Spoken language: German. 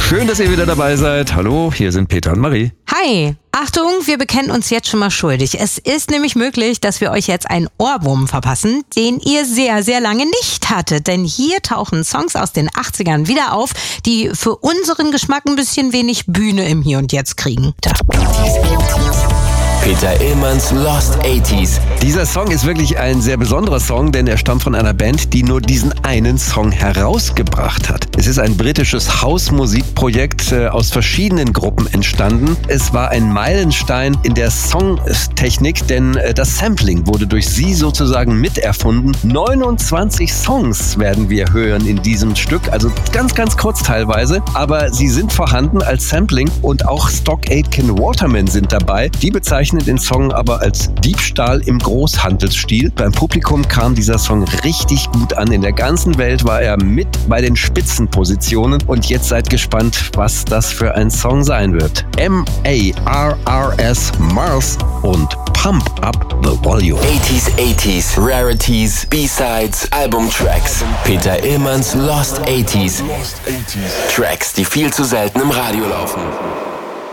Schön, dass ihr wieder dabei seid. Hallo, hier sind Peter und Marie. Hi! Achtung, wir bekennen uns jetzt schon mal schuldig. Es ist nämlich möglich, dass wir euch jetzt einen Ohrwurm verpassen, den ihr sehr, sehr lange nicht hattet. Denn hier tauchen Songs aus den 80ern wieder auf, die für unseren Geschmack ein bisschen wenig Bühne im Hier und Jetzt kriegen. Peter Illmanns Lost 80s. Dieser Song ist wirklich ein sehr besonderer Song, denn er stammt von einer Band, die nur diesen einen Song herausgebracht hat. Es ist ein britisches Hausmusikprojekt aus verschiedenen Gruppen entstanden. Es war ein Meilenstein in der Songtechnik, denn das Sampling wurde durch sie sozusagen miterfunden. 29 Songs werden wir hören in diesem Stück, also ganz, ganz kurz teilweise, aber sie sind vorhanden als Sampling und auch Stock Aitken Waterman sind dabei. Die bezeichnen den Song aber als Diebstahl im Großhandelsstil. Beim Publikum kam dieser Song richtig gut an. In der ganzen Welt war er mit bei den Spitzenpositionen und jetzt seid gespannt, was das für ein Song sein wird. M.A.R.R.S. Mars und Pump Up the Volume. 80s, Rarities, B-Sides, Albumtracks. Peter Illmanns Lost 80s. Tracks, die viel zu selten im Radio laufen.